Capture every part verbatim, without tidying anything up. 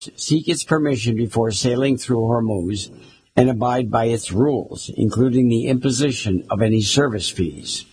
seek its permission before sailing through Hormuz and abide by its rules, including the imposition of any service fees.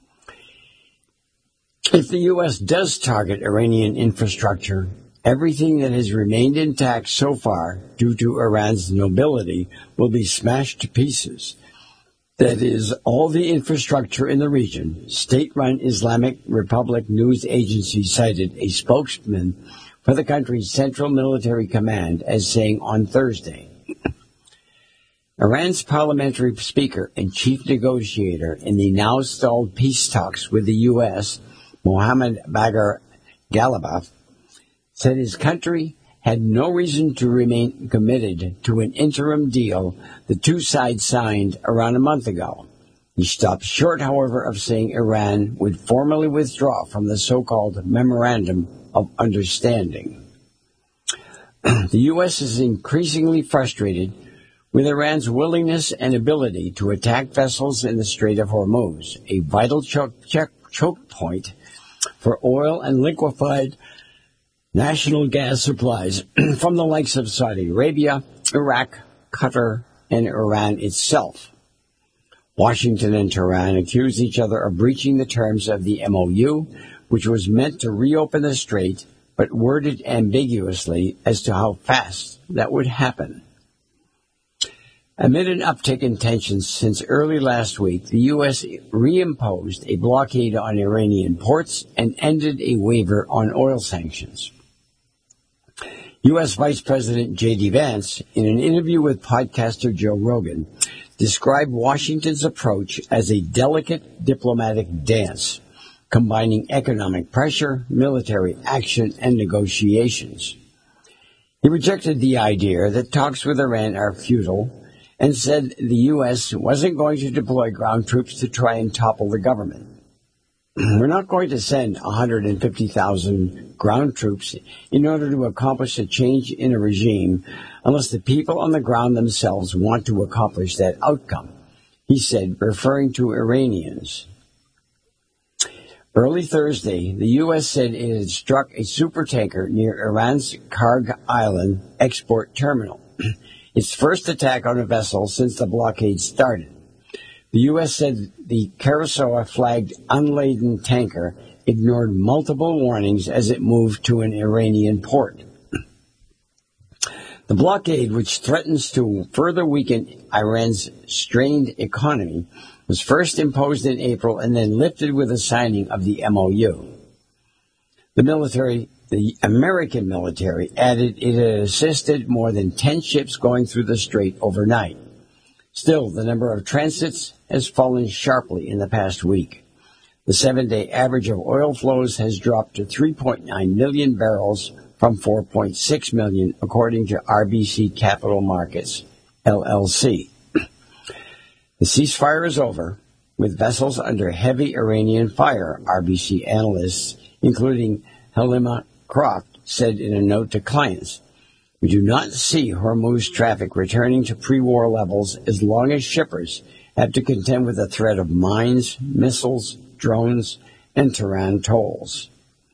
If the U S does target Iranian infrastructure, everything that has remained intact so far due to Iran's nobility will be smashed to pieces. That is, all the infrastructure in the region. State-run Islamic Republic news agency cited a spokesman for the country's Central Military Command as saying on Thursday, Iran's parliamentary speaker and chief negotiator in the now stalled peace talks with the U S, Mohammad Bagher Ghalibaf, said his country had no reason to remain committed to an interim deal the two sides signed around a month ago. He stopped short, however, of saying Iran would formally withdraw from the so-called Memorandum of Understanding. The U S is increasingly frustrated with Iran's willingness and ability to attack vessels in the Strait of Hormuz, a vital choke, choke point for oil and liquefied national gas supplies from the likes of Saudi Arabia, Iraq, Qatar, and Iran itself. Washington and Tehran accused each other of breaching the terms of the M O U, which was meant to reopen the strait, but worded ambiguously as to how fast that would happen. Amid an uptick in tensions since early last week, the U S reimposed a blockade on Iranian ports and ended a waiver on oil sanctions. U S. Vice President J D. Vance, in an interview with podcaster Joe Rogan, described Washington's approach as a delicate diplomatic dance, combining economic pressure, military action, and negotiations. He rejected the idea that talks with Iran are futile and said the U S wasn't going to deploy ground troops to try and topple the government. We're not going to send one hundred fifty thousand ground troops in order to accomplish a change in a regime unless the people on the ground themselves want to accomplish that outcome, he said, referring to Iranians. Early Thursday, the U S said it had struck a supertanker near Iran's Karg Island export terminal, its first attack on a vessel since the blockade started. The U S said the Karasoa-flagged unladen tanker ignored multiple warnings as it moved to an Iranian port. The blockade, which threatens to further weaken Iran's strained economy, was first imposed in April and then lifted with the signing of the M O U. The military, the American military, added it had assisted more than ten ships going through the strait overnight. Still, the number of transits has fallen sharply in the past week. The seven-day average of oil flows has dropped to three point nine million barrels from four point six million, according to R B C Capital Markets, L L C. The ceasefire is over, with vessels under heavy Iranian fire, R B C analysts, including Helima Croft, said in a note to clients. We do not see Hormuz traffic returning to pre-war levels as long as shippers have to contend with the threat of mines, missiles, drones, and Tehran tolls.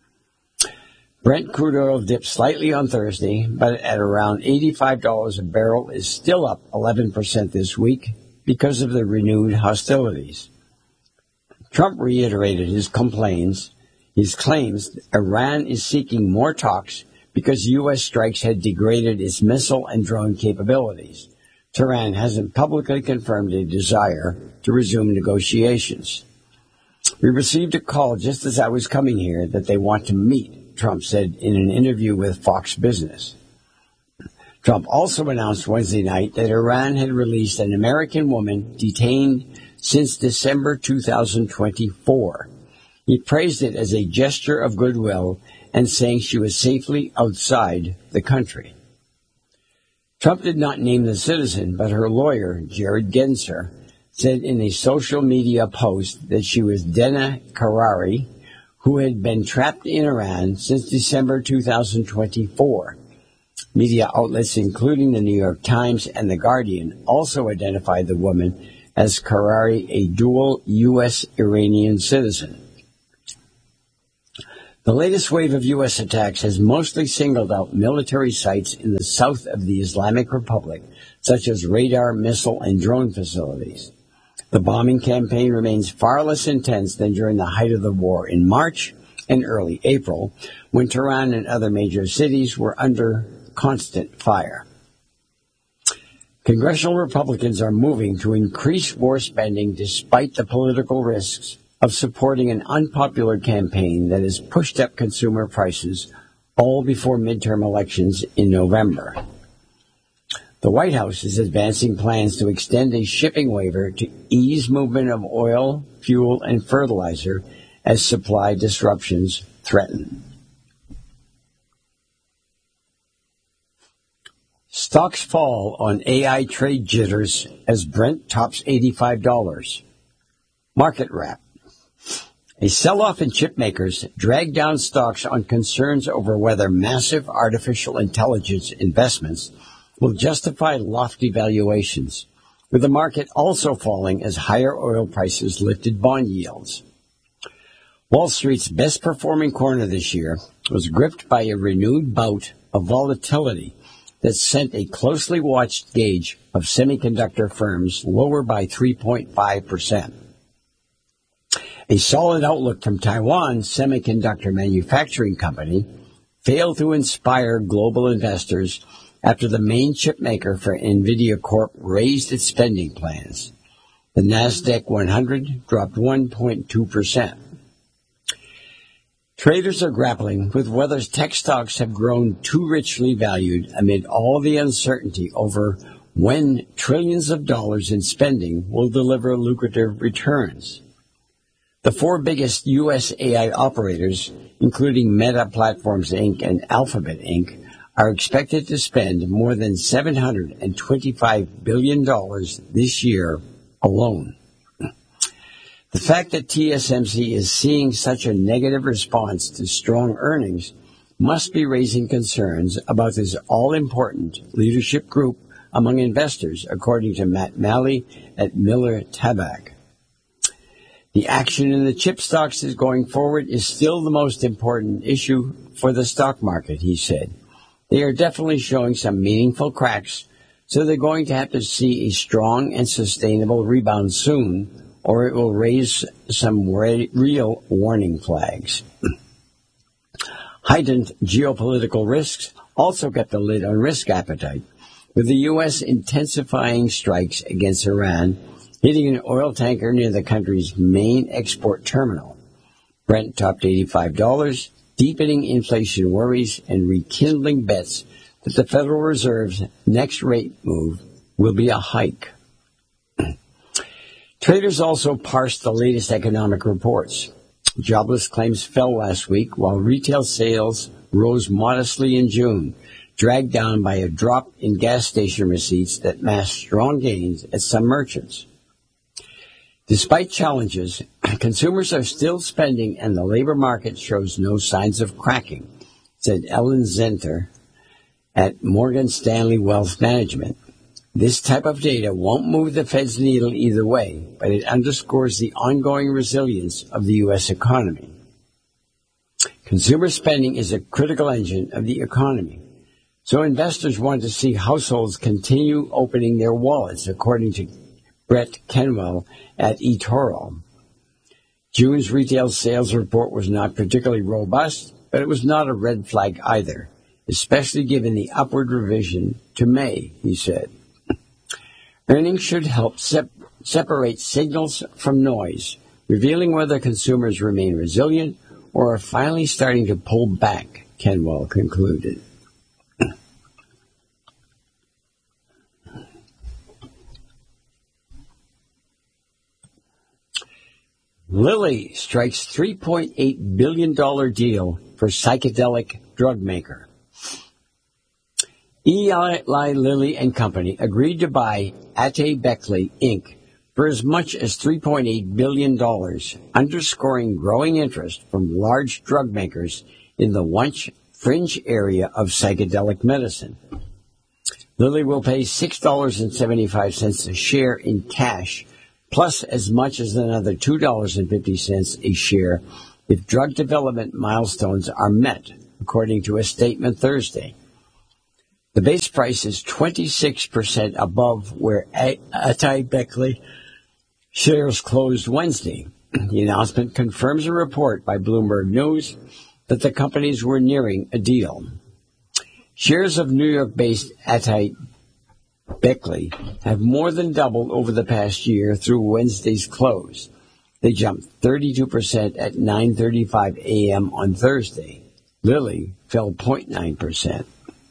Brent crude oil dipped slightly on Thursday, but at around eighty-five dollars a barrel is still up eleven percent this week because of the renewed hostilities. Trump reiterated his complaints, his claims that Iran is seeking more talks because U S strikes had degraded its missile and drone capabilities. Tehran hasn't publicly confirmed a desire to resume negotiations. We received a call just as I was coming here that they want to meet, Trump said in an interview with Fox Business. Trump also announced Wednesday night that Iran had released an American woman detained since December two thousand twenty-four. He praised it as a gesture of goodwill and saying she was safely outside the country. Trump did not name the citizen, but her lawyer, Jared Genser, said in a social media post that she was Dena Karari, who had been trapped in Iran since December two thousand twenty-four. Media outlets, including the New York Times and The Guardian, also identified the woman as Karari, a dual U S Iranian citizen. The latest wave of U S attacks has mostly singled out military sites in the south of the Islamic Republic, such as radar, missile, and drone facilities. The bombing campaign remains far less intense than during the height of the war in March and early April, when Tehran and other major cities were under constant fire. Congressional Republicans are moving to increase war spending despite the political risks of supporting an unpopular campaign that has pushed up consumer prices all before midterm elections in November. The White House is advancing plans to extend a shipping waiver to ease movement of oil, fuel, and fertilizer as supply disruptions threaten. Stocks fall on A I trade jitters as Brent tops eighty-five dollars. Market wrap. A sell-off in chip makers dragged down stocks on concerns over whether massive artificial intelligence investments will justify lofty valuations, with the market also falling as higher oil prices lifted bond yields. Wall Street's best-performing corner this year was gripped by a renewed bout of volatility that sent a closely watched gauge of semiconductor firms lower by three point five percent. A solid outlook from Taiwan's semiconductor manufacturing company failed to inspire global investors after the main chip maker for NVIDIA Corp raised its spending plans. The Nasdaq one hundred dropped one point two percent. Traders are grappling with whether tech stocks have grown too richly valued amid all the uncertainty over when trillions of dollars in spending will deliver lucrative returns. The four biggest U S A I operators, including Meta Platforms Incorporated and Alphabet Incorporated, are expected to spend more than seven hundred twenty-five billion dollars this year alone. The fact that T S M C is seeing such a negative response to strong earnings must be raising concerns about this all-important leadership group among investors, according to Matt Malley at Miller Tabak. The action in the chip stocks is going forward is still the most important issue for the stock market, he said. They are definitely showing some meaningful cracks, so they're going to have to see a strong and sustainable rebound soon, or it will raise some re- real warning flags. Heightened geopolitical risks also kept the lid on risk appetite, with the U S intensifying strikes against Iran, hitting an oil tanker near the country's main export terminal. Brent topped eighty-five dollars, deepening inflation worries and rekindling bets that the Federal Reserve's next rate move will be a hike. Traders also parsed the latest economic reports. Jobless claims fell last week, while retail sales rose modestly in June, dragged down by a drop in gas station receipts that masked strong gains at some merchants. Despite challenges, consumers are still spending and the labor market shows no signs of cracking, said Ellen Zenter at Morgan Stanley Wealth Management. This type of data won't move the Fed's needle either way, but it underscores the ongoing resilience of the U S economy. Consumer spending is a critical engine of the economy, so investors want to see households continue opening their wallets, according to Brett Kenwell at eToro. June's retail sales report was not particularly robust, but it was not a red flag either, especially given the upward revision to May, he said. Earnings should help sep- separate signals from noise, revealing whether consumers remain resilient or are finally starting to pull back, Kenwell concluded. Lilly strikes three point eight billion dollars deal for psychedelic drug maker. Eli Lilly and Company agreed to buy Atay-Beckley, Incorporated for as much as three point eight billion dollars, underscoring growing interest from large drug makers in the once fringe area of psychedelic medicine. Lilly will pay six dollars and seventy-five cents a share in cash, plus as much as another two dollars and fifty cents a share if drug development milestones are met, according to a statement Thursday. The base price is twenty-six percent above where Atai-Beckley shares closed Wednesday. The announcement confirms a report by Bloomberg News that the companies were nearing a deal. Shares of New York-based Atai-Beckley have more than doubled over the past year through Wednesday's close. They jumped thirty-two percent at nine thirty-five a.m. on Thursday. Lilly fell zero point nine percent.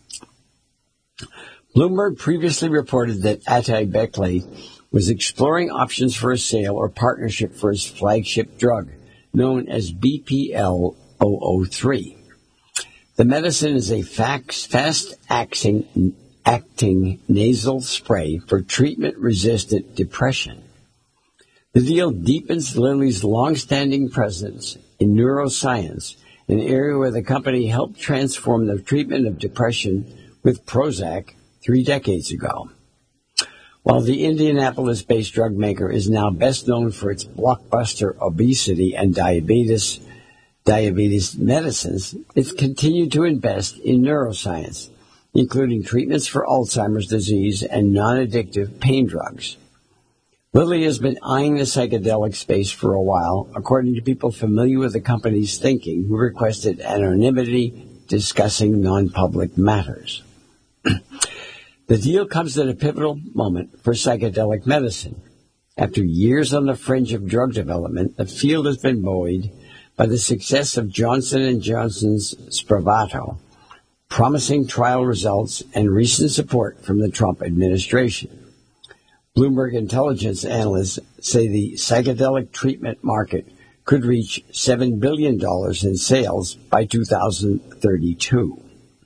Bloomberg previously reported that Atai-Beckley was exploring options for a sale or partnership for its flagship drug, known as B P L zero zero three. The medicine is a fast-acting acting nasal spray for treatment-resistant depression. The deal deepens Lilly's long-standing presence in neuroscience, an area where the company helped transform the treatment of depression with Prozac three decades ago. While the Indianapolis-based drug maker is now best known for its blockbuster obesity and diabetes diabetes medicines, it's continued to invest in neuroscience, including treatments for Alzheimer's disease and non-addictive pain drugs. Lilly has been eyeing the psychedelic space for a while, according to people familiar with the company's thinking who requested anonymity discussing non-public matters. The deal comes at a pivotal moment for psychedelic medicine. After years on the fringe of drug development, the field has been buoyed by the success of Johnson and Johnson's Spravato, promising trial results, and recent support from the Trump administration. Bloomberg intelligence analysts say the psychedelic treatment market could reach seven billion dollars in sales by two thousand thirty-two.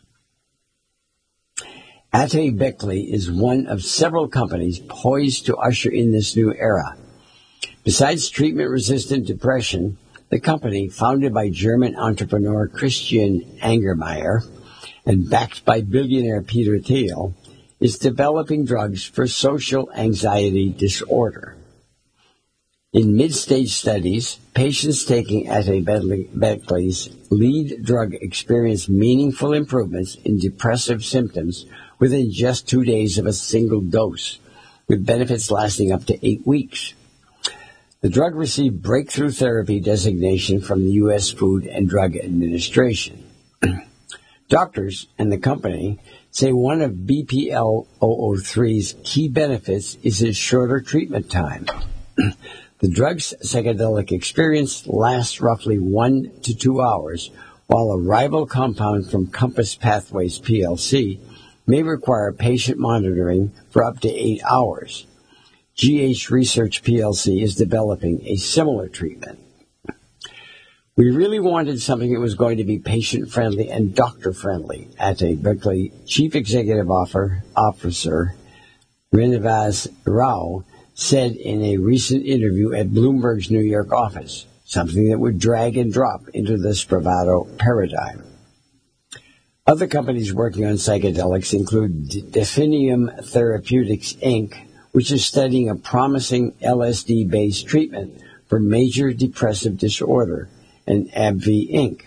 Atai-Beckley is one of several companies poised to usher in this new era. Besides treatment-resistant depression, the company, founded by German entrepreneur Christian Angermayer and backed by billionaire Peter Thiel, is developing drugs for social anxiety disorder. In mid-stage studies, patients taking Atai-Beckley's lead drug experienced meaningful improvements in depressive symptoms within just two days of a single dose, with benefits lasting up to eight weeks. The drug received breakthrough therapy designation from the U S Food and Drug Administration. Doctors and the company say one of B P L zero zero three's key benefits is its shorter treatment time. The drug's psychedelic experience lasts roughly one to two hours, while a rival compound from Compass Pathways P L C may require patient monitoring for up to eight hours. G H Research P L C is developing a similar treatment. We really wanted something that was going to be patient-friendly and doctor-friendly, Atai-Beckley Chief Executive Officer Srinivas Rao said in a recent interview at Bloomberg's New York office, something that would drag and drop into the Spravato paradigm. Other companies working on psychedelics include Definium Therapeutics, Incorporated, which is studying a promising L S D-based treatment for major depressive disorder, and AbbVie, Incorporated.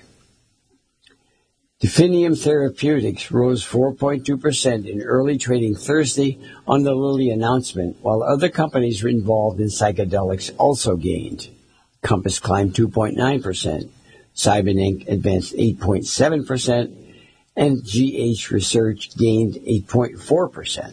Definium Therapeutics rose four point two percent in early trading Thursday on the Lilly announcement, while other companies involved in psychedelics also gained. Compass climbed two point nine percent, Cybin Incorporated advanced eight point seven percent, and G H Research gained eight point four percent.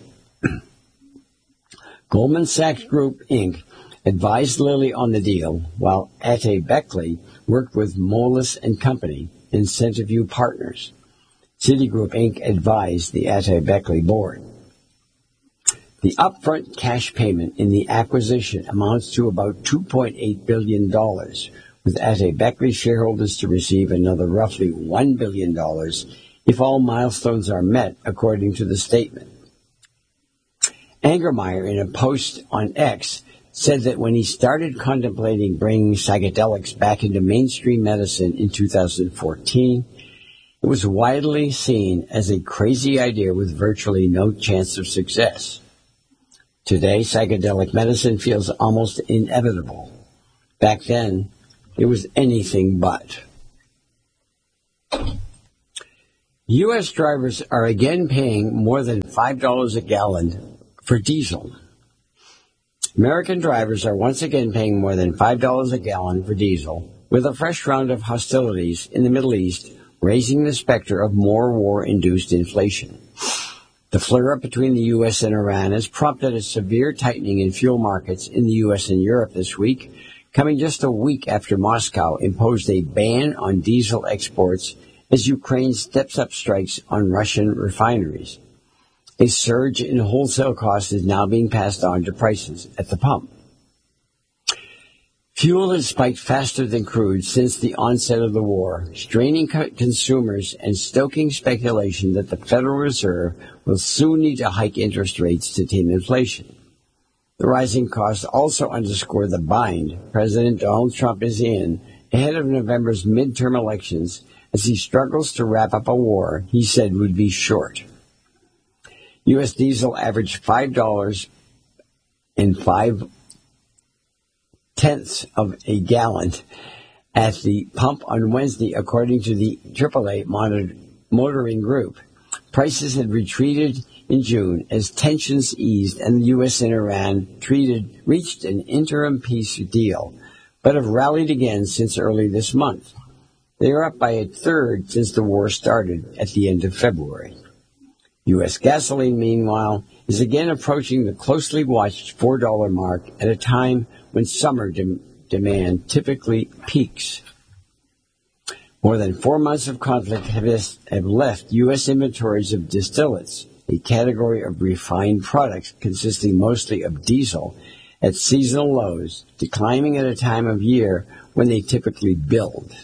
Goldman Sachs Group, Incorporated advised Lilly on the deal, while Atai-Beckley worked with Moelis and Company and Centerview Partners. Citigroup, Incorporated advised the Atai-Beckley board. The upfront cash payment in the acquisition amounts to about two point eight billion dollars, with Atai-Beckley shareholders to receive another roughly one billion dollars if all milestones are met, according to the statement. Angermayer, in a post on X, said that when he started contemplating bringing psychedelics back into mainstream medicine in two thousand fourteen, it was widely seen as a crazy idea with virtually no chance of success. Today, psychedelic medicine feels almost inevitable. Back then, it was anything but. U S drivers are again paying more than five dollars a gallon for diesel. American drivers are once again paying more than five dollars a gallon for diesel, with a fresh round of hostilities in the Middle East raising the specter of more war-induced inflation. The flare-up between the U S and Iran has prompted a severe tightening in fuel markets in the U S and Europe this week, coming just a week after Moscow imposed a ban on diesel exports as Ukraine steps up strikes on Russian refineries. A surge in wholesale costs is now being passed on to prices at the pump. Fuel has spiked faster than crude since the onset of the war, straining co- consumers and stoking speculation that the Federal Reserve will soon need to hike interest rates to tame inflation. The rising costs also underscore the bind President Donald Trump is in ahead of November's midterm elections as he struggles to wrap up a war he said would be short. U S diesel averaged five dollars and five tenths of a gallon at the pump on Wednesday, according to the triple A Motoring Group. Prices had retreated in June as tensions eased and the U S and Iran treated, reached an interim peace deal, but have rallied again since early this month. They are up by a third since the war started at the end of February. U S gasoline, meanwhile, is again approaching the closely watched four dollar mark at a time when summer de- demand typically peaks. More than four months of conflict have, es- have left U S inventories of distillates, a category of refined products consisting mostly of diesel, at seasonal lows, declining at a time of year when they typically build.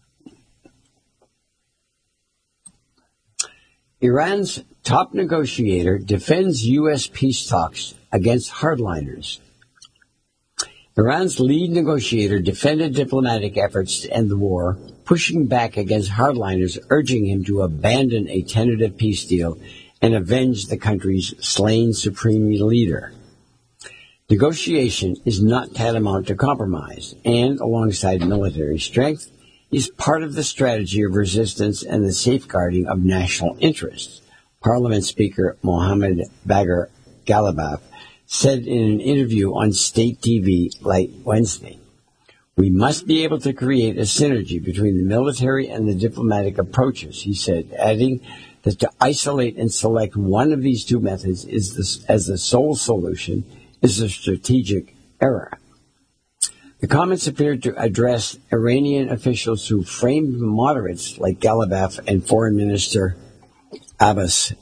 Iran's top negotiator defends U S peace talks against hardliners. Iran's lead negotiator defended diplomatic efforts to end the war, pushing back against hardliners urging him to abandon a tentative peace deal and avenge the country's slain supreme leader. Negotiation is not tantamount to compromise, and, alongside military strength, is part of the strategy of resistance and the safeguarding of national interests, Parliament Speaker Mohammad Bagher Ghalibaf said in an interview on state T V late Wednesday. We must be able to create a synergy between the military and the diplomatic approaches, he said, adding that to isolate and select one of these two methods is the, as the sole solution is a strategic error. The comments appeared to address Iranian officials who framed moderates like Ghalibaf and Foreign Minister Abbas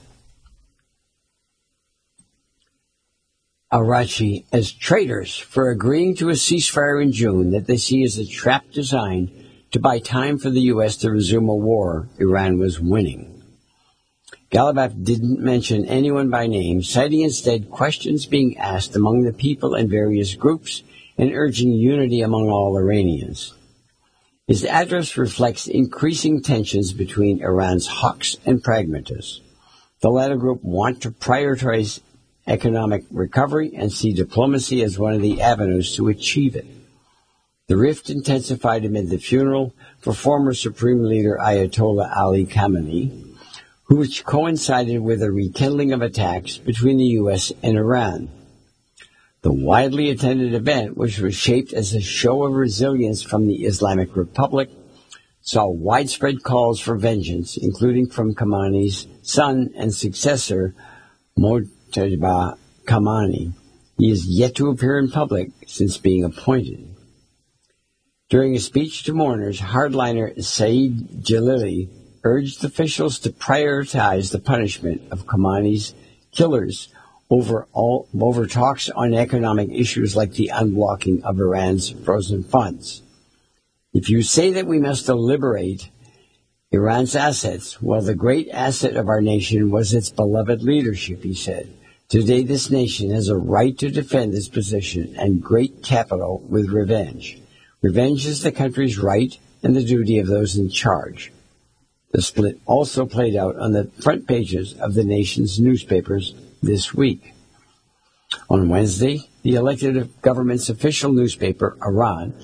Araghchi as traitors for agreeing to a ceasefire in June that they see as a trap designed to buy time for the U S to resume a war Iran was winning. Ghalibaf didn't mention anyone by name, citing instead questions being asked among the people and various groups and urging unity among all Iranians. His address reflects increasing tensions between Iran's hawks and pragmatists. The latter group want to prioritize economic recovery and see diplomacy as one of the avenues to achieve it. The rift intensified amid the funeral for former Supreme Leader Ayatollah Ali Khamenei, which coincided with a rekindling of attacks between the U S and Iran. The widely attended event, which was shaped as a show of resilience from the Islamic Republic, saw widespread calls for vengeance, including from Khamenei's son and successor, Mojtaba Khamenei. He is yet to appear in public since being appointed. During a speech to mourners, hardliner Saeed Jalili urged officials to prioritize the punishment of Khamenei's killers over all over talks on economic issues like the unblocking of Iran's frozen funds. If you say that we must liberate Iran's assets, well, the great asset of our nation was its beloved leadership, he said. Today, this nation has a right to defend this position and great capital with revenge. Revenge is the country's right and the duty of those in charge. The split also played out on the front pages of the nation's newspapers this week. On Wednesday, the elected government's official newspaper, Iran,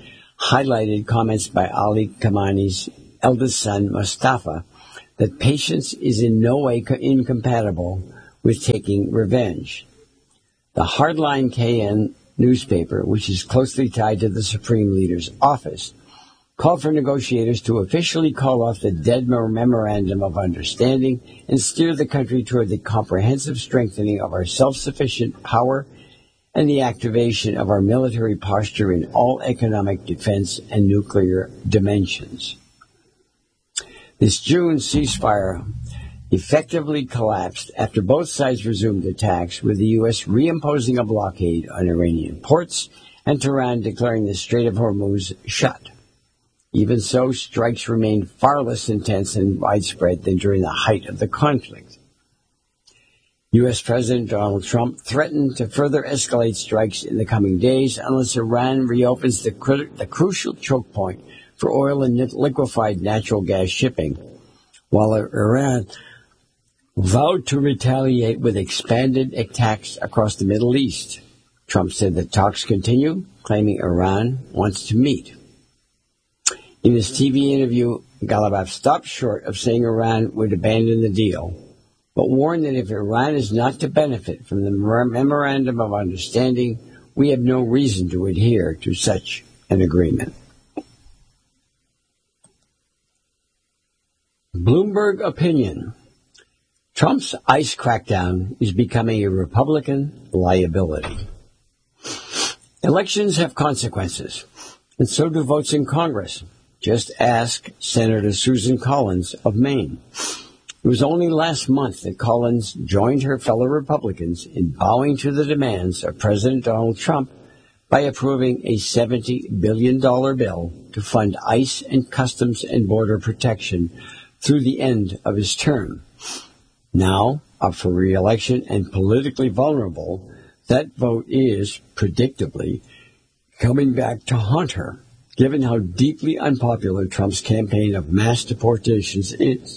highlighted comments by Ali Khamenei's eldest son, Mustafa, that patience is in no way co- incompatible with taking revenge. The hardline K N newspaper, which is closely tied to the Supreme Leader's office, called for negotiators to officially call off the dead Memorandum of Understanding and steer the country toward the comprehensive strengthening of our self-sufficient power and the activation of our military posture in all economic, defense, and nuclear dimensions. This June ceasefire effectively collapsed after both sides resumed attacks, with the U S reimposing a blockade on Iranian ports and Tehran declaring the Strait of Hormuz shut. Even so, strikes remained far less intense and widespread than during the height of the conflict. U S. President Donald Trump threatened to further escalate strikes in the coming days unless Iran reopens the, cru- the crucial choke point for oil and liquefied natural gas shipping, while Iran vowed to retaliate with expanded attacks across the Middle East. Trump said that talks continue, claiming Iran wants to meet. In his T V interview, Ghalibaf stopped short of saying Iran would abandon the deal, but warned that if Iran is not to benefit from the Memorandum of Understanding, we have no reason to adhere to such an agreement. Bloomberg opinion. Trump's ICE crackdown is becoming a Republican liability. Elections have consequences, and so do votes in Congress. Just ask Senator Susan Collins of Maine. It was only last month that Collins joined her fellow Republicans in bowing to the demands of President Donald Trump by approving a seventy billion dollars bill to fund ICE and Customs and Border Protection through the end of his term. Now, up for re-election and politically vulnerable, that vote is, predictably, coming back to haunt her, given how deeply unpopular Trump's campaign of mass deportations is.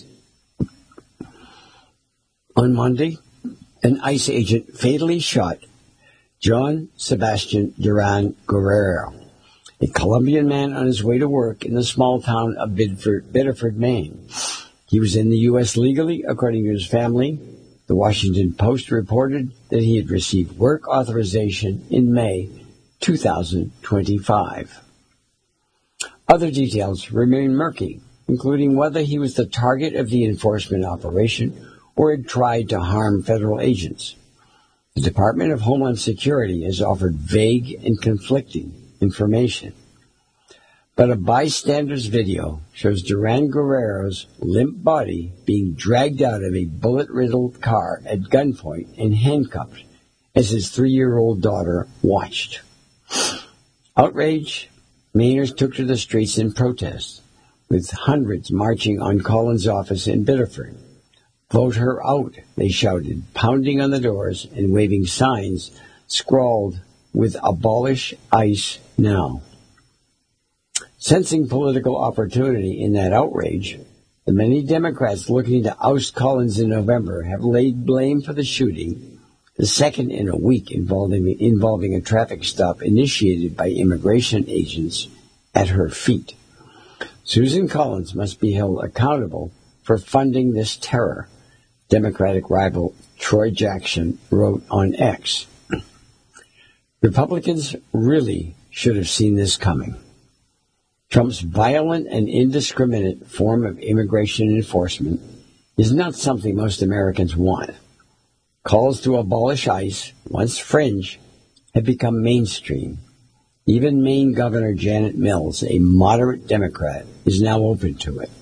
On Monday, an ICE agent fatally shot John Sebastian Duran Guerrero, a Colombian man on his way to work in the small town of Biddeford, Biddeford, Maine. He was in the U S legally, according to his family. The Washington Post reported that he had received work authorization in May two thousand twenty-five. Other details remain murky, including whether he was the target of the enforcement operation or had tried to harm federal agents. The Department of Homeland Security has offered vague and conflicting information. But a bystander's video shows Duran Guerrero's limp body being dragged out of a bullet-riddled car at gunpoint and handcuffed as his three-year-old daughter watched. Outraged, Mainers took to the streets in protest, with hundreds marching on Collins' office in Biddeford. "Vote her out," they shouted, pounding on the doors and waving signs scrawled with "Abolish ICE now." Sensing political opportunity in that outrage, the many Democrats looking to oust Collins in November have laid blame for the shooting, the second in a week involving, involving a traffic stop initiated by immigration agents, at her feet. Susan Collins must be held accountable for funding this terror, Democratic rival Troy Jackson wrote on X. Republicans really should have seen this coming. Trump's violent and indiscriminate form of immigration enforcement is not something most Americans want. Calls to abolish ICE, once fringe, have become mainstream. Even Maine Governor Janet Mills, a moderate Democrat, is now open to it.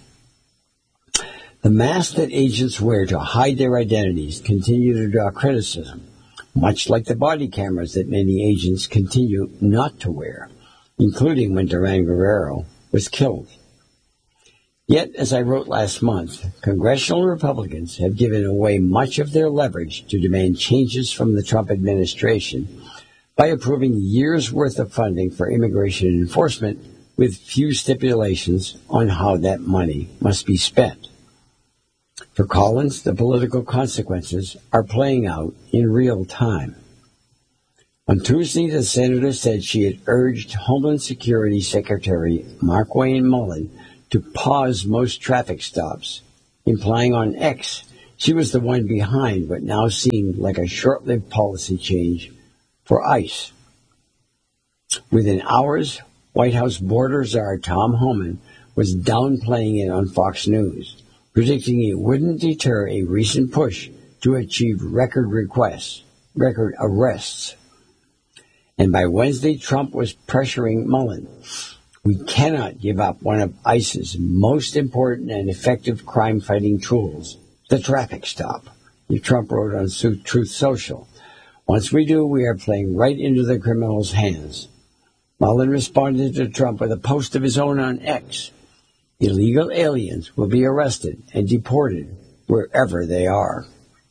The masks that agents wear to hide their identities continue to draw criticism, much like the body cameras that many agents continue not to wear, including when Duran Guerrero was killed. Yet, as I wrote last month, congressional Republicans have given away much of their leverage to demand changes from the Trump administration by approving years' worth of funding for immigration enforcement with few stipulations on how that money must be spent. For Collins, the political consequences are playing out in real time. On Tuesday, the senator said she had urged Homeland Security Secretary Markwayne Mullin to pause most traffic stops, implying on X she was the one behind what now seemed like a short-lived policy change for ICE. Within hours, White House border czar Tom Homan was downplaying it on Fox News, predicting it wouldn't deter a recent push to achieve record requests, record arrests. And by Wednesday, Trump was pressuring Mullin. We cannot give up one of ICE's most important and effective crime-fighting tools, the traffic stop, Trump wrote on Truth Social. Once we do, we are playing right into the criminals' hands. Mullin responded to Trump with a post of his own on X. Illegal aliens will be arrested and deported wherever they are.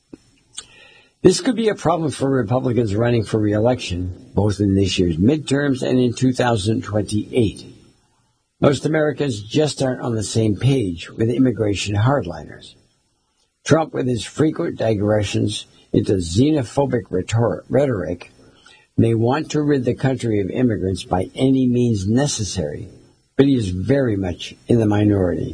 This could be a problem for Republicans running for re-election, both in this year's midterms and in two thousand twenty-eight. Most Americans just aren't on the same page with immigration hardliners. Trump, with his frequent digressions into xenophobic rhetor- rhetoric, may want to rid the country of immigrants by any means necessary, but he is very much in the minority.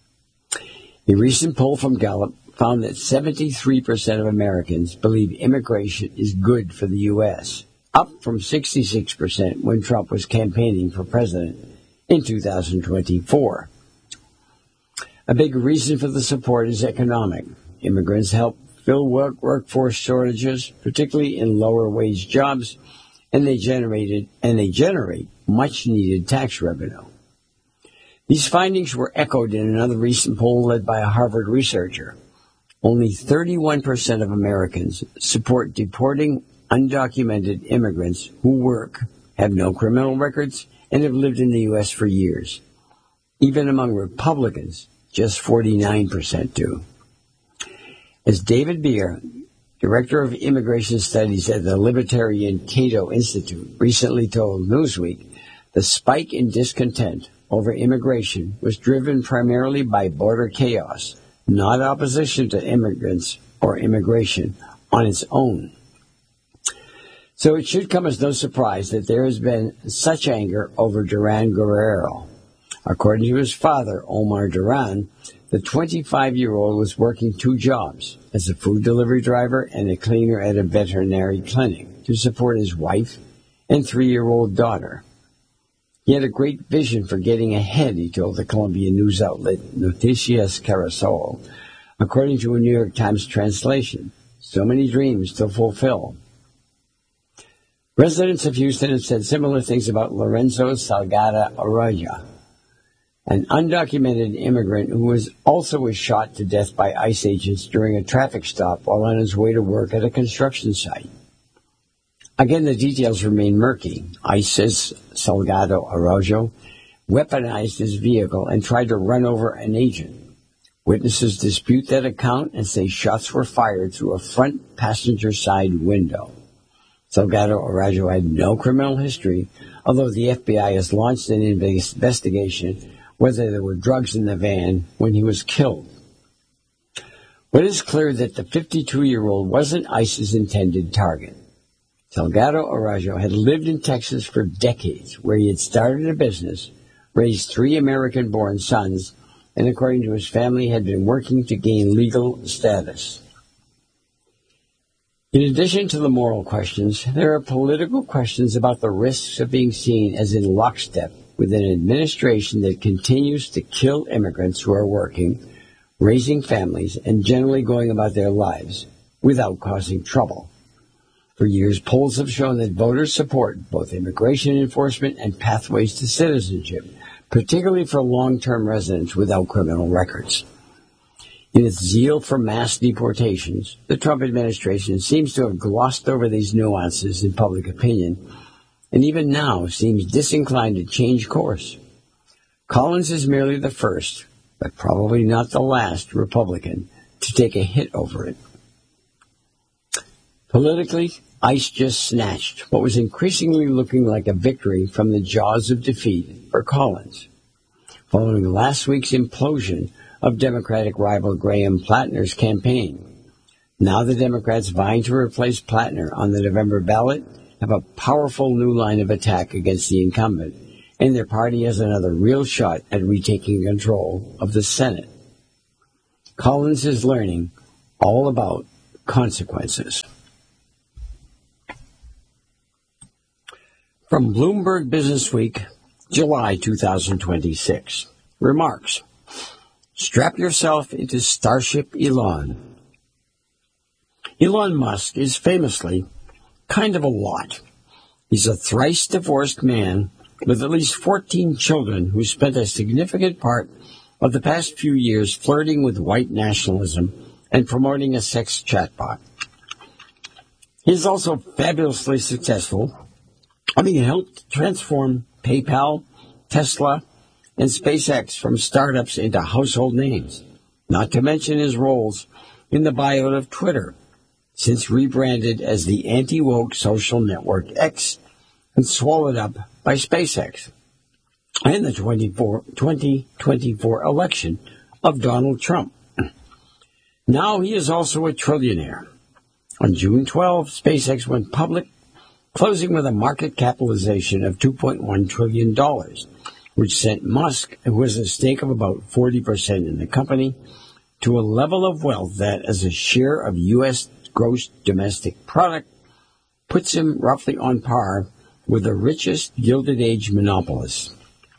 A recent poll from Gallup found that seventy-three percent of Americans believe immigration is good for the U S, up from sixty-six percent when Trump was campaigning for president in two thousand twenty-four. A big reason for the support is economic. Immigrants help fill work workforce shortages, particularly in lower-wage jobs, and they generated and they generate much-needed tax revenue. These findings were echoed in another recent poll led by a Harvard researcher. Only thirty-one percent of Americans support deporting undocumented immigrants who work, have no criminal records, and have lived in the U S for years. Even among Republicans, just forty-nine percent do. As David Beer, Director of Immigration Studies at the Libertarian Cato Institute, recently told Newsweek, the spike in discontent over immigration was driven primarily by border chaos, not opposition to immigrants or immigration on its own. So it should come as no surprise that there has been such anger over Duran Guerrero. According to his father, Omar Duran, the twenty-five-year-old was working two jobs, as a food delivery driver and a cleaner at a veterinary clinic, to support his wife and three-year-old daughter. He had a great vision for getting ahead, he told the Colombian news outlet Noticias Caracol, according to a New York Times translation. So many dreams to fulfill. Residents of Houston have said similar things about Lorenzo Salgado Araya, an undocumented immigrant who was also was shot to death by ICE agents during a traffic stop while on his way to work at a construction site. Again, the details remain murky. ICE says Salgado Araujo weaponized his vehicle and tried to run over an agent. Witnesses dispute that account and say shots were fired through a front passenger side window. Salgado Araujo had no criminal history, although the F B I has launched an investigation whether there were drugs in the van when he was killed. What is clear that the fifty-two-year-old wasn't ICE's intended target. Salgado Araujo had lived in Texas for decades, where he had started a business, raised three American-born sons, and according to his family, had been working to gain legal status. In addition to the moral questions, there are political questions about the risks of being seen as in lockstep with an administration that continues to kill immigrants who are working, raising families, and generally going about their lives without causing trouble. For years, polls have shown that voters support both immigration enforcement and pathways to citizenship, particularly for long-term residents without criminal records. In its zeal for mass deportations, the Trump administration seems to have glossed over these nuances in public opinion, and even now seems disinclined to change course. Collins is merely the first, but probably not the last, Republican to take a hit over it. Politically, ICE just snatched what was increasingly looking like a victory from the jaws of defeat for Collins. Following last week's implosion of Democratic rival Graham Plattner's campaign. Now the Democrats vying to replace Plattner on the November ballot have a powerful new line of attack against the incumbent, and their party has another real shot at retaking control of the Senate. Collins is learning all about consequences. From Bloomberg Businessweek, July two thousand twenty-six. Remarks. Strap yourself into Starship Elon. Elon Musk is famously kind of a lot. He's a thrice divorced man with at least fourteen children who spent a significant part of the past few years flirting with white nationalism and promoting a sex chatbot. He's also fabulously successful, having helped transform PayPal, Tesla, and SpaceX from startups into household names, not to mention his roles in the buyout of Twitter, since rebranded as the anti-woke social network X and swallowed up by SpaceX, and the twenty twenty-four election of Donald Trump. Now he is also a trillionaire. On June twelfth, SpaceX went public, closing with a market capitalization of two point one trillion dollars, which sent Musk, who has a stake of about forty percent in the company, to a level of wealth that, as a share of U S gross domestic product, puts him roughly on par with the richest Gilded Age monopolists.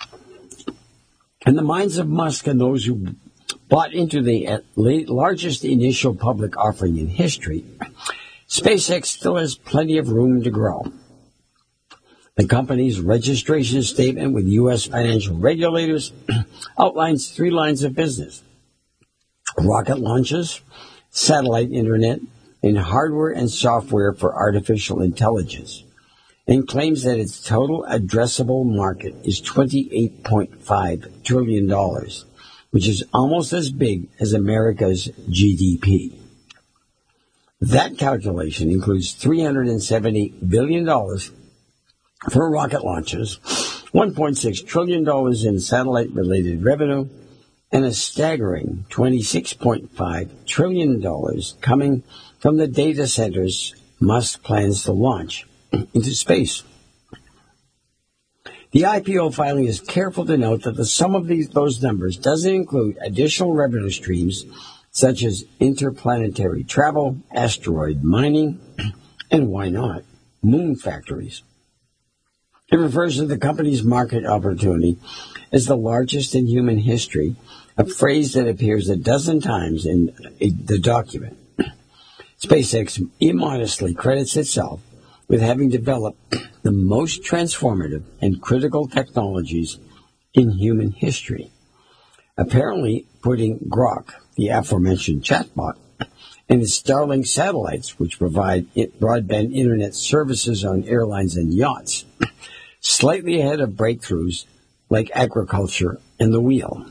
In the minds of Musk and those who bought into the largest initial public offering in history, SpaceX still has plenty of room to grow. The company's registration statement with U S financial regulators outlines three lines of business: rocket launches, satellite internet, and hardware and software for artificial intelligence, and claims that its total addressable market is twenty-eight point five trillion dollars, which is almost as big as America's G D P. That calculation includes three hundred seventy billion dollars for rocket launches, one point six trillion dollars in satellite-related revenue, and a staggering twenty-six point five trillion dollars coming from the data centers Musk plans to launch into space. The I P O filing is careful to note that the sum of these those numbers doesn't include additional revenue streams such as interplanetary travel, asteroid mining, and why not, moon factories. It refers to the company's market opportunity as the largest in human history, a phrase that appears a dozen times in the document. SpaceX immodestly credits itself with having developed the most transformative and critical technologies in human history, apparently putting Grok, the aforementioned chatbot, and its Starlink satellites, which provide broadband internet services on airlines and yachts, slightly ahead of breakthroughs like agriculture and the wheel.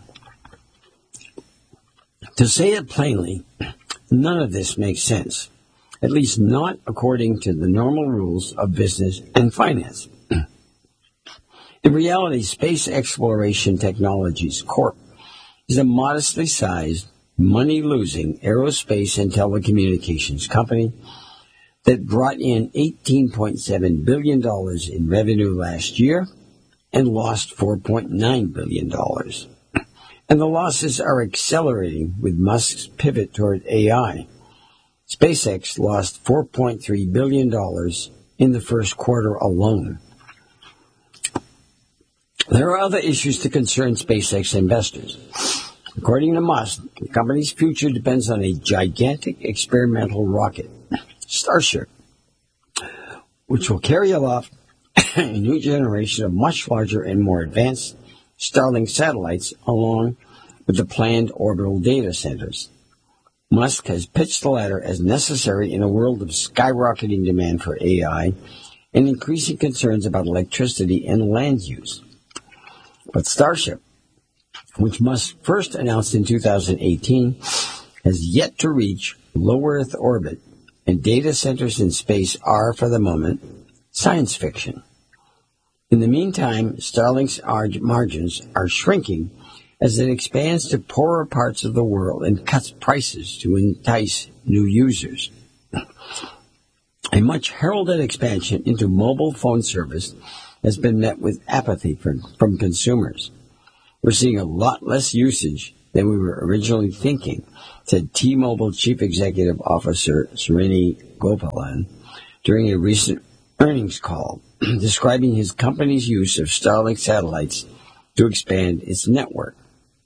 To say it plainly, none of this makes sense, at least not according to the normal rules of business and finance. In reality, Space Exploration Technologies Corporation is a modestly sized, money-losing aerospace and telecommunications company that brought in eighteen point seven billion dollars in revenue last year and lost four point nine billion dollars. And the losses are accelerating with Musk's pivot toward A I. SpaceX lost four point three billion dollars in the first quarter alone. There are other issues to concern SpaceX investors. According to Musk, the company's future depends on a gigantic experimental rocket, Starship, which will carry aloft a new generation of much larger and more advanced Starlink satellites along with the planned orbital data centers. Musk has pitched the latter as necessary in a world of skyrocketing demand for A I and increasing concerns about electricity and land use. But Starship, which Musk first announced in two thousand eighteen, has yet to reach low Earth orbit, and data centers in space are, for the moment, science fiction. In the meantime, Starlink's margins are shrinking as it expands to poorer parts of the world and cuts prices to entice new users. A much heralded expansion into mobile phone service has been met with apathy from, from consumers. We're seeing a lot less usage than we were originally thinking, said T-Mobile Chief Executive Officer Srini Gopalan during a recent earnings call, describing his company's use of Starlink satellites to expand its network.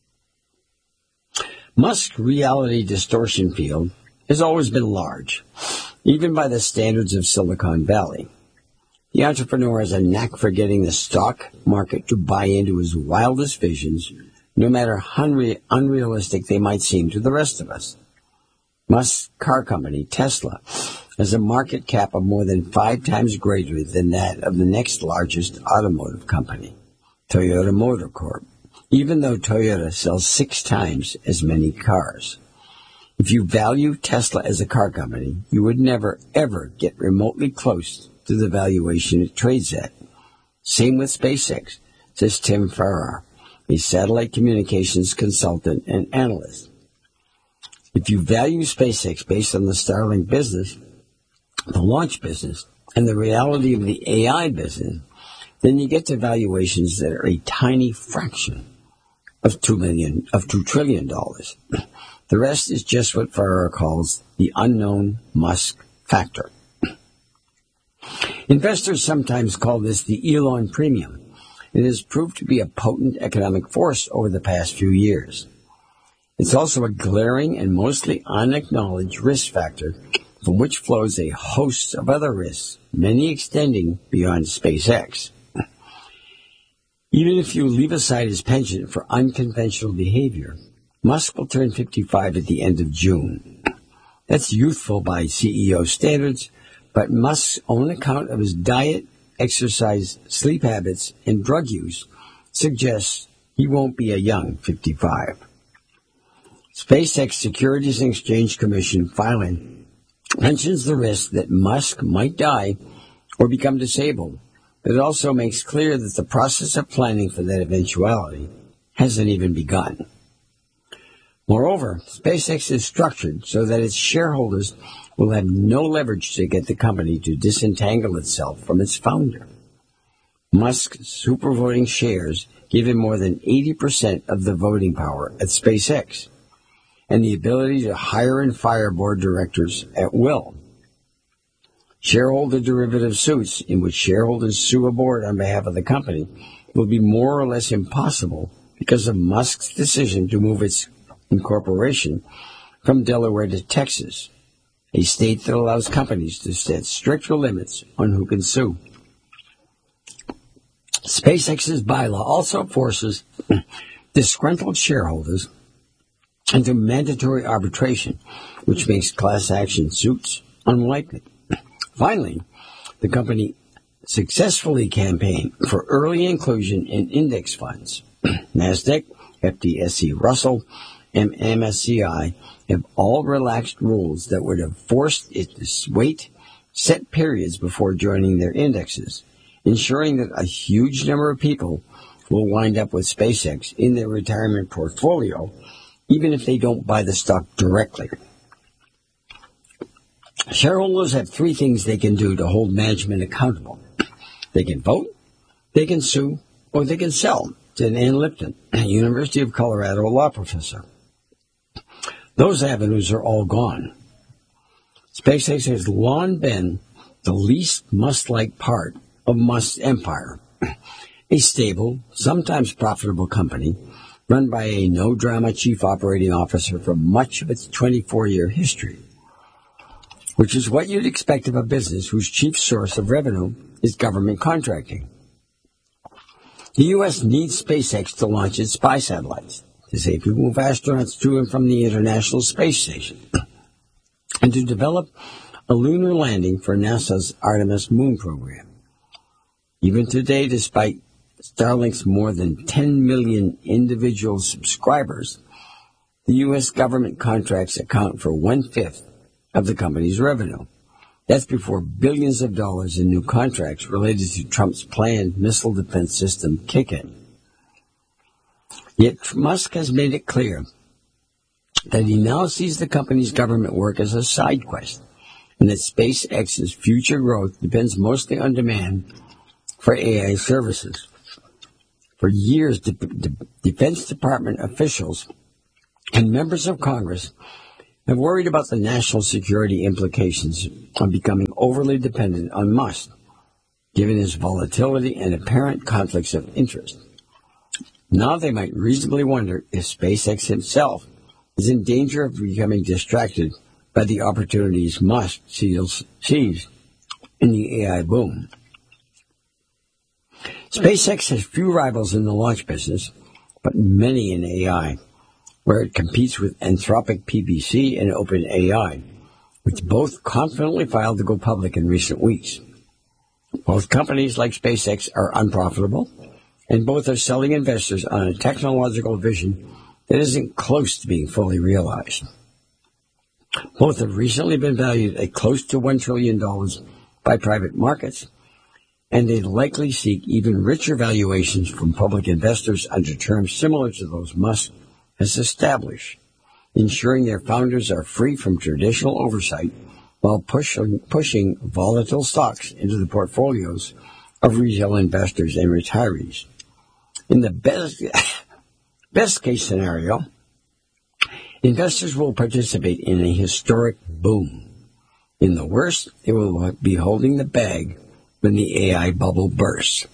Musk's reality distortion field has always been large, even by the standards of Silicon Valley. The entrepreneur has a knack for getting the stock market to buy into his wildest visions, no matter how unre- unrealistic they might seem to the rest of us. Musk's car company, Tesla, has a market cap of more than five times greater than that of the next largest automotive company, Toyota Motor Corp, even though Toyota sells six times as many cars. If you value Tesla as a car company, you would never, ever get remotely close to the valuation it trades at. Same with SpaceX, says Tim Farrar, a satellite communications consultant and analyst. If you value SpaceX based on the Starlink business, the launch business, and the reality of the A I business, then you get to valuations that are a tiny fraction of two million of two trillion dollars. The rest is just what Farrar calls the unknown Musk factor. Investors sometimes call this the Elon premium. It has proved to be a potent economic force over the past few years. It's also a glaring and mostly unacknowledged risk factor from which flows a host of other risks, many extending beyond SpaceX. Even if you leave aside his penchant for unconventional behavior, Musk will turn fifty-five at the end of June. That's youthful by C E O standards, but Musk's own account of his diet, exercise, sleep habits, and drug use suggests he won't be a young fifty-five. SpaceX Securities and Exchange Commission filing mentions the risk that Musk might die or become disabled, but it also makes clear that the process of planning for that eventuality hasn't even begun. Moreover, SpaceX is structured so that its shareholders will have no leverage to get the company to disentangle itself from its founder. Musk's supervoting shares give him more than eighty percent of the voting power at SpaceX and the ability to hire and fire board directors at will. Shareholder derivative suits in which shareholders sue a board on behalf of the company will be more or less impossible because of Musk's decision to move its incorporation from Delaware to Texas, a state that allows companies to set stricter limits on who can sue. SpaceX's bylaw also forces disgruntled shareholders into mandatory arbitration, which makes class action suits unlikely. Finally, the company successfully campaigned for early inclusion in index funds. NASDAQ, F T S E Russell, and M S C I have all relaxed rules that would have forced it to wait set periods before joining their indexes, ensuring that a huge number of people will wind up with SpaceX in their retirement portfolio, even if they don't buy the stock directly. Shareholders have three things they can do to hold management accountable. They can vote, they can sue, or they can sell, said Ann Lipton, a University of Colorado law professor. Those avenues are all gone. SpaceX has long been the least Musk-like part of Musk's empire, a stable, sometimes profitable company run by a no-drama chief operating officer for much of its twenty-four-year history, which is what you'd expect of a business whose chief source of revenue is government contracting. The U S needs SpaceX to launch its spy satellites, to safely move astronauts to and from the International Space Station, and to develop a lunar landing for NASA's Artemis moon program. Even today, despite Starlink's more than ten million individual subscribers, the U S government contracts account for one-fifth of the company's revenue. That's before billions of dollars in new contracts related to Trump's planned missile defense system kick in. Yet Musk has made it clear that he now sees the company's government work as a side quest, and that SpaceX's future growth depends mostly on demand for A I services. For years, De- De- Defense Department officials and members of Congress have worried about the national security implications of becoming overly dependent on Musk, given his volatility and apparent conflicts of interest. Now they might reasonably wonder if SpaceX himself is in danger of becoming distracted by the opportunities Musk sees in the A I boom. SpaceX has few rivals in the launch business, but many in A I, where it competes with Anthropic P B C and OpenAI, which both confidently filed to go public in recent weeks. Both companies, like SpaceX, are unprofitable, and both are selling investors on a technological vision that isn't close to being fully realized. Both have recently been valued at close to one trillion dollars by private markets, and they likely seek even richer valuations from public investors under terms similar to those Musk has established, ensuring their founders are free from traditional oversight while pushing, pushing volatile stocks into the portfolios of retail investors and retirees. In the best, best case scenario, investors will participate in a historic boom. In the worst, they will be holding the bag when the A I bubble bursts.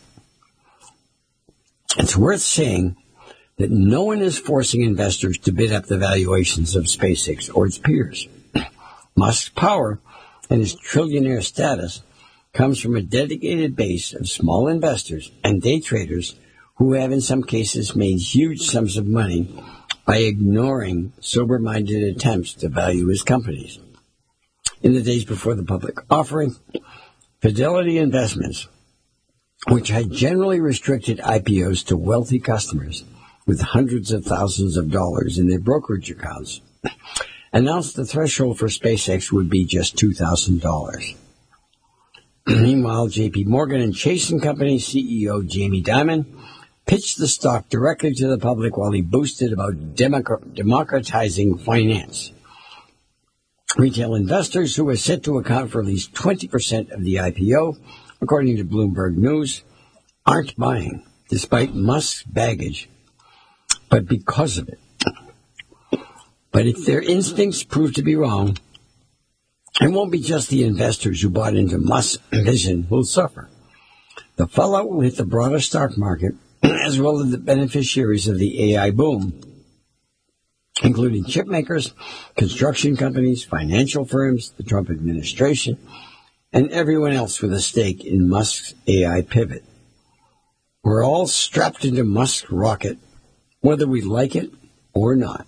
It's worth saying that no one is forcing investors to bid up the valuations of SpaceX or its peers. Musk's power and his trillionaire status comes from a dedicated base of small investors and day traders who have in some cases made huge sums of money by ignoring sober-minded attempts to value his companies. In the days before the public offering, Fidelity Investments, which had generally restricted I P Os to wealthy customers with hundreds of thousands of dollars in their brokerage accounts, announced the threshold for SpaceX would be just two thousand dollars. Meanwhile, J P Morgan and Chase and Company C E O Jamie Dimon pitched the stock directly to the public while he boasted about democ- democratizing finance. Retail investors, who are set to account for at least twenty percent of the I P O, according to Bloomberg News, aren't buying, despite Musk's baggage, but because of it. But if their instincts prove to be wrong, it won't be just the investors who bought into Musk's vision who'll suffer. The fallout will hit the broader stock market, as well as the beneficiaries of the A I boom, including chip makers, construction companies, financial firms, the Trump administration, and everyone else with a stake in Musk's A I pivot. We're all strapped into Musk's rocket, whether we like it or not.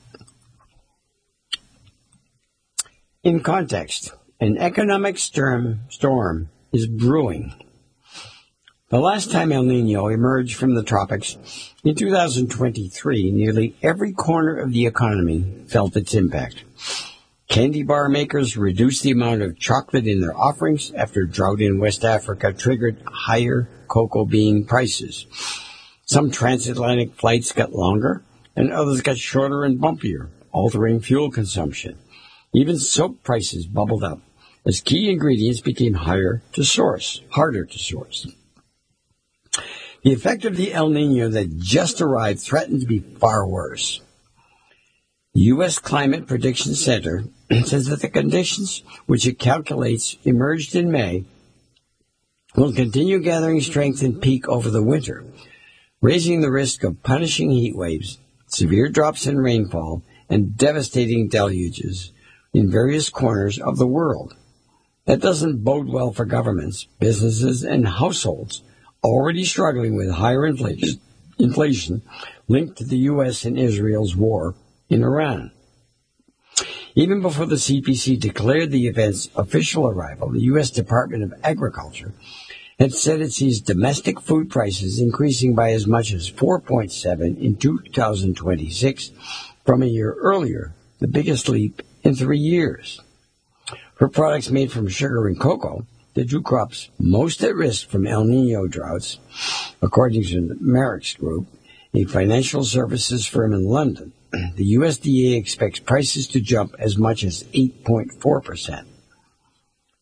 In context, an economic storm, storm is brewing. The last time El Nino emerged from the tropics in two thousand twenty-three, nearly every corner of the economy felt its impact. Candy bar makers reduced the amount of chocolate in their offerings after drought in West Africa triggered higher cocoa bean prices. Some transatlantic flights got longer, and others got shorter and bumpier, altering fuel consumption. Even soap prices bubbled up as key ingredients became higher to source, harder to source. The effect of the El Nino that just arrived threatened to be far worse. The U S Climate Prediction Center says that the conditions which it calculates emerged in May will continue gathering strength and peak over the winter, raising the risk of punishing heat waves, severe drops in rainfall, and devastating deluges in various corners of the world. That doesn't bode well for governments, businesses, and households already struggling with higher inflation, inflation linked to the U S and Israel's war in Iran. Even before the C P C declared the event's official arrival, the U S Department of Agriculture had said it sees domestic food prices increasing by as much as four point seven in two thousand twenty-six from a year earlier, the biggest leap in three years. For products made from sugar and cocoa, the two crops most at risk from El Nino droughts, according to the Merix Group, a financial services firm in London, the U S D A expects prices to jump as much as eight point four percent.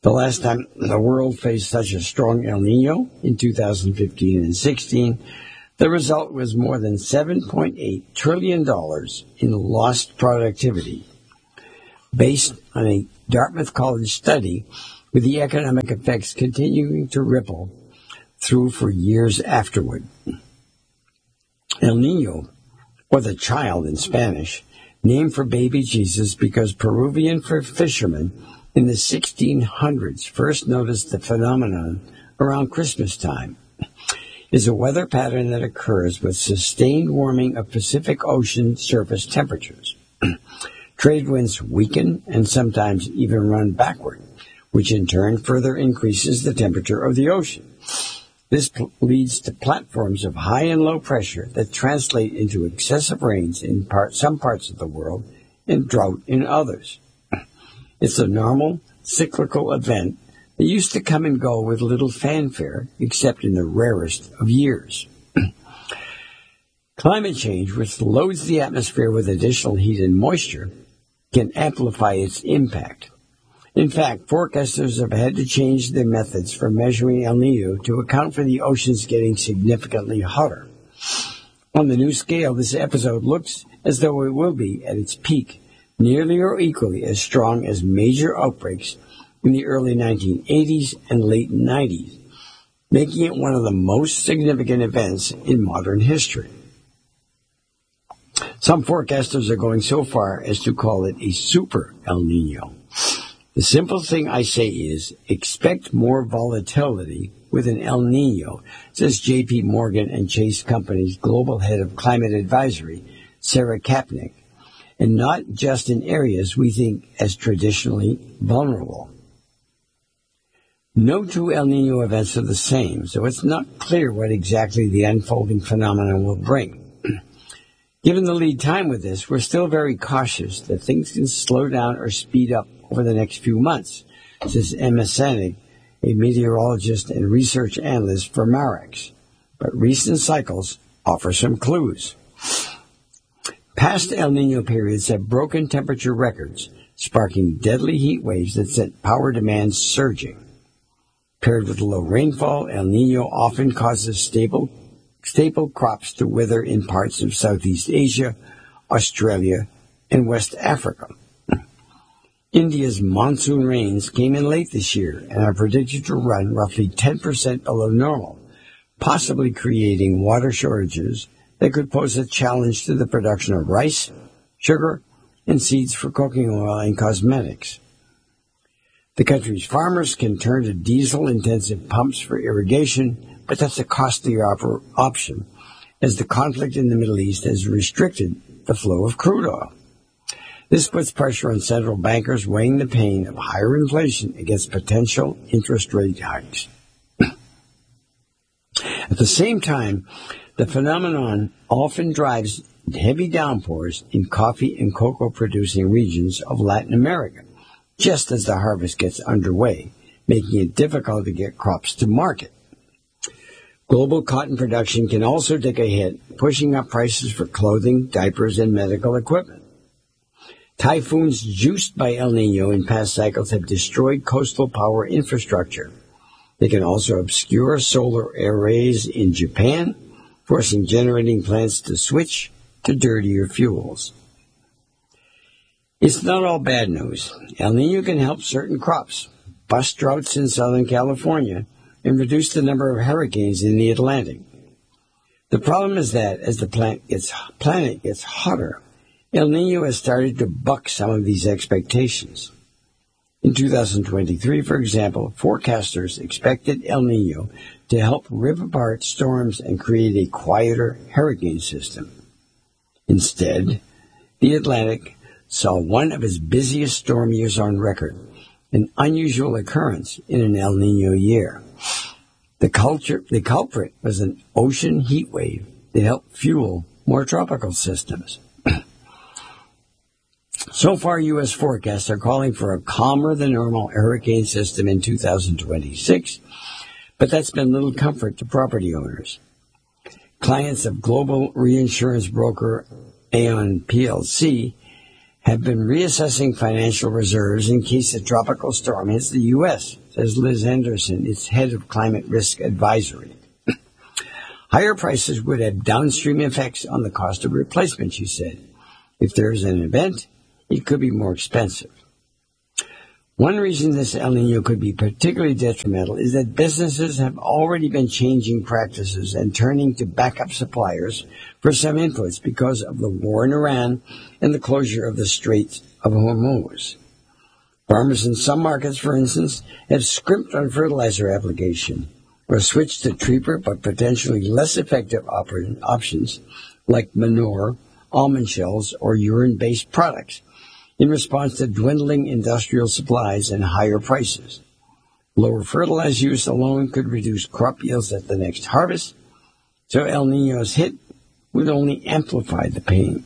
The last time the world faced such a strong El Nino, in two thousand fifteen and sixteen, the result was more than seven point eight trillion dollars in lost productivity, based on a Dartmouth College study, with the economic effects continuing to ripple through for years afterward. El Nino, or the child in Spanish, named for baby Jesus because Peruvian fishermen in the sixteen hundreds first noticed the phenomenon around Christmas time, is a weather pattern that occurs with sustained warming of Pacific Ocean surface temperatures. Trade winds weaken and sometimes even run backward, which in turn further increases the temperature of the ocean. This pl- leads to platforms of high and low pressure that translate into excessive rains in part, some parts of the world and drought in others. It's a normal, cyclical event that used to come and go with little fanfare, except in the rarest of years. Climate change, which loads the atmosphere with additional heat and moisture, can amplify its impact. In fact, forecasters have had to change their methods for measuring El Nino to account for the oceans getting significantly hotter. On the new scale, this episode looks as though it will be at its peak, nearly or equally as strong as major outbreaks in the early nineteen eighties and late nineties, making it one of the most significant events in modern history. Some forecasters are going so far as to call it a super El Nino. The simple thing I say is, expect more volatility with an El Nino, says J P Morgan and Chase Company's global head of climate advisory, Sarah Kapnick, and not just in areas we think as traditionally vulnerable. No two El Nino events are the same, so it's not clear what exactly the unfolding phenomenon will bring. Given the lead time with this, we're still very cautious that things can slow down or speed up over the next few months, says Emma Sanig, a meteorologist and research analyst for Marex. But recent cycles offer some clues. Past El Nino periods have broken temperature records, sparking deadly heat waves that set power demand surging. Paired with low rainfall, El Nino often causes stable staple crops to wither in parts of Southeast Asia, Australia, and West Africa. India's monsoon rains came in late this year and are predicted to run roughly ten percent below normal, possibly creating water shortages that could pose a challenge to the production of rice, sugar, and seeds for cooking oil and cosmetics. The country's farmers can turn to diesel-intensive pumps for irrigation, but that's a costlier op- option, as the conflict in the Middle East has restricted the flow of crude oil. This puts pressure on central bankers weighing the pain of higher inflation against potential interest rate hikes. At the same time, the phenomenon often drives heavy downpours in coffee and cocoa-producing regions of Latin America, just as the harvest gets underway, making it difficult to get crops to market. Global cotton production can also take a hit, pushing up prices for clothing, diapers, and medical equipment. Typhoons juiced by El Nino in past cycles have destroyed coastal power infrastructure. They can also obscure solar arrays in Japan, forcing generating plants to switch to dirtier fuels. It's not all bad news. El Nino can help certain crops, bust droughts in Southern California, and reduce the number of hurricanes in the Atlantic. The problem is that as the planet gets, planet gets hotter, El Nino has started to buck some of these expectations. In two thousand twenty-three, for example, forecasters expected El Nino to help rip apart storms and create a quieter hurricane system. Instead, the Atlantic saw one of its busiest storm years on record, an unusual occurrence in an El Nino year. The, culture, the culprit was an ocean heat wave that helped fuel more tropical systems. So far, U S forecasts are calling for a calmer-than-normal hurricane system in two thousand twenty-six, but that's been little comfort to property owners. Clients of global reinsurance broker Aon P L C have been reassessing financial reserves in case a tropical storm hits the U S, says Liz Anderson, its head of climate risk advisory. Higher prices would have downstream effects on the cost of replacement, she said. If there is an event, it could be more expensive. One reason this El Niño could be particularly detrimental is that businesses have already been changing practices and turning to backup suppliers for some inputs because of the war in Iran and the closure of the Strait of Hormuz. Farmers in some markets, for instance, have scrimped on fertilizer application or switched to cheaper but potentially less effective op- options like manure, almond shells, or urine-based products, in response to dwindling industrial supplies and higher prices. Lower fertilizer use alone could reduce crop yields at the next harvest, so El Niño's hit would only amplify the pain.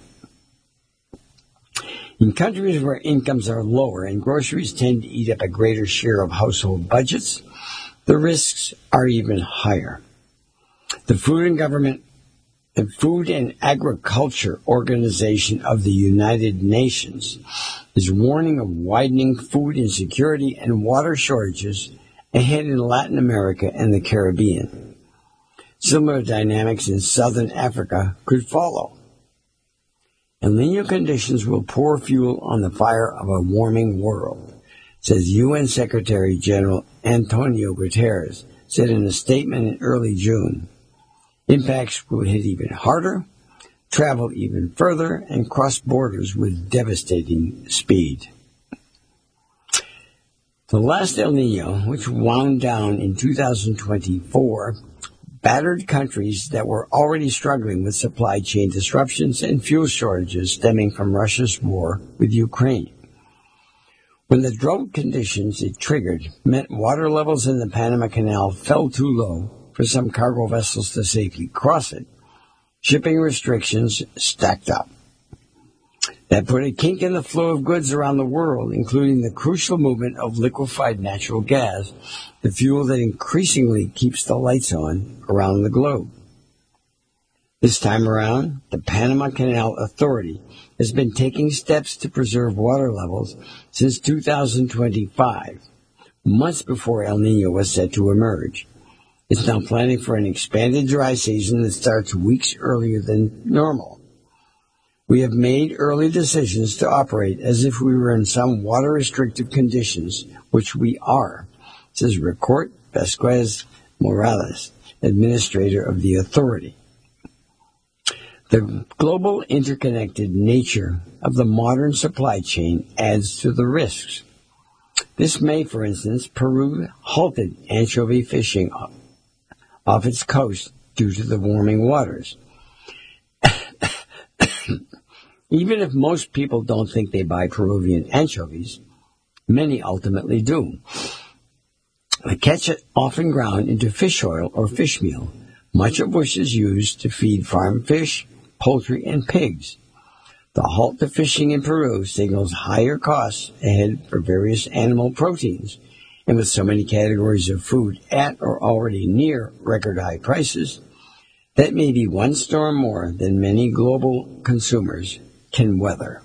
In countries where incomes are lower and groceries tend to eat up a greater share of household budgets, the risks are even higher. The Food and Government The Food and Agriculture Organization of the United Nations is warning of widening food insecurity and water shortages ahead in Latin America and the Caribbean. Similar dynamics in southern Africa could follow. El Niño conditions will pour fuel on the fire of a warming world, says U N Secretary General Antonio Guterres, said in a statement in early June. Impacts will hit even harder, travel even further, and cross borders with devastating speed. The last El Niño, which wound down in two thousand twenty-four, battered countries that were already struggling with supply chain disruptions and fuel shortages stemming from Russia's war with Ukraine. When the drought conditions it triggered meant water levels in the Panama Canal fell too low for some cargo vessels to safely cross it, shipping restrictions stacked up. That put a kink in the flow of goods around the world, including the crucial movement of liquefied natural gas, the fuel that increasingly keeps the lights on around the globe. This time around, the Panama Canal Authority has been taking steps to preserve water levels since two thousand twenty-five, months before El Niño was set to emerge. It's now planning for an expanded dry season that starts weeks earlier than normal. We have made early decisions to operate as if we were in some water-restrictive conditions, which we are, says Ricourt Vasquez Morales, administrator of the authority. The global interconnected nature of the modern supply chain adds to the risks. This May, for instance, Peru halted anchovy fishing off its coast due to the warming waters. Even if most people don't think they buy Peruvian anchovies, many ultimately do. They catch it often ground into fish oil or fish meal, much of which is used to feed farm fish, poultry, and pigs. The halt to fishing in Peru signals higher costs ahead for various animal proteins, and with so many categories of food at or already near record high prices, that may be one storm more than many global consumers can weather.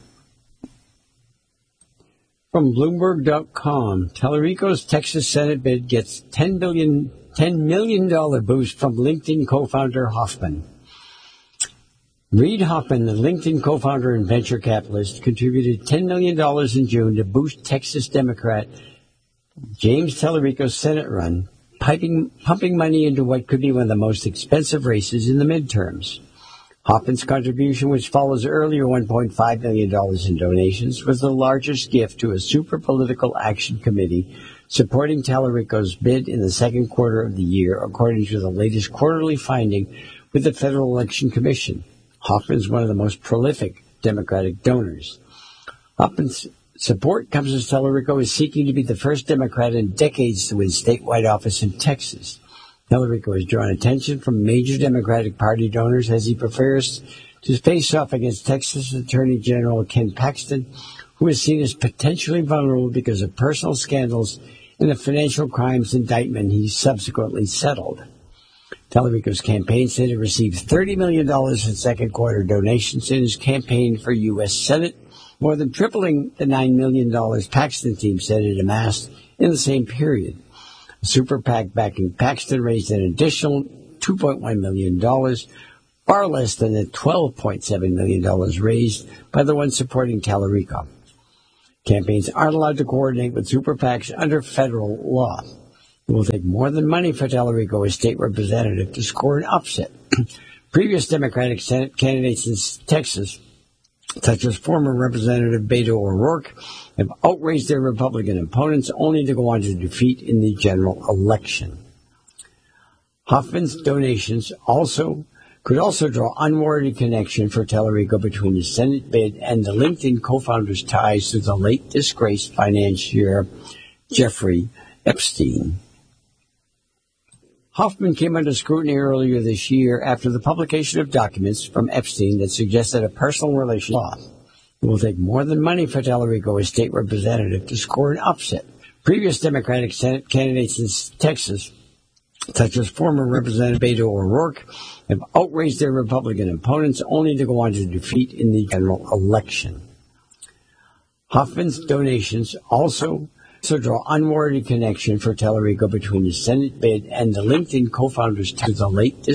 From Bloomberg dot com, Tellurico's Texas Senate bid gets ten million dollars boost from LinkedIn co-founder Hoffman. Reid Hoffman, the LinkedIn co-founder and venture capitalist, contributed ten million dollars in June to boost Texas Democrat James Tellurico's Senate run, piping, pumping money into what could be one of the most expensive races in the midterms. Hoffman's contribution, which follows earlier one point five million dollars in donations, was the largest gift to a super political action committee supporting Tellurico's bid in the second quarter of the year, according to the latest quarterly finding with the Federal Election Commission. Hoffman is one of the most prolific Democratic donors. Hoffman's support comes as Tellurico is seeking to be the first Democrat in decades to win statewide office in Texas. Tellurico has drawn attention from major Democratic Party donors as he prepares to face off against Texas Attorney General Ken Paxton, who is seen as potentially vulnerable because of personal scandals and a financial crimes indictment he subsequently settled. Tellurico's campaign said it received thirty million dollars in second quarter donations in his campaign for U S Senate more than tripling the nine million dollars Paxton team said it amassed in the same period. A super PAC backing Paxton raised an additional two point one million dollars, far less than the twelve point seven million dollars raised by the one supporting Tallarico. Campaigns aren't allowed to coordinate with super PACs under federal law. It will take more than money for Tallarico, a state representative, to score an upset. Previous Democratic Senate candidates in Texas, such as former Representative Beto O'Rourke, have outraised their Republican opponents only to go on to defeat in the general election. Hoffman's donations also could also draw unwarranted connection for Tallarico between the Senate bid and the LinkedIn co-founder's ties to the late disgraced financier Jeffrey Epstein. Hoffman came under scrutiny earlier this year after the publication of documents from Epstein that suggested a personal relation law. It will take more than money for Tallarico, a state representative, to score an upset. Previous Democratic Senate candidates in Texas, such as former Representative Beto O'Rourke, have outraised their Republican opponents only to go on to defeat in the general election. Hoffman's donations also So draw unwarranted connection for Tallarico between the Senate bid and the LinkedIn co-founders to the late